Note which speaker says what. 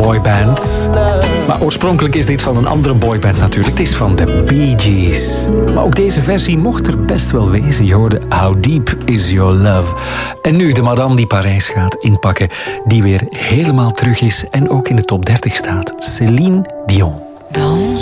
Speaker 1: boyband. Maar oorspronkelijk is dit van een andere boyband natuurlijk. Het is van de Bee Gees. Maar ook deze versie mocht er best wel wezen. Je hoorde How Deep Is Your Love. En nu de madame die Parijs gaat inpakken. Die weer helemaal terug is en ook in de top 30 staat. Céline Dion.
Speaker 2: Dans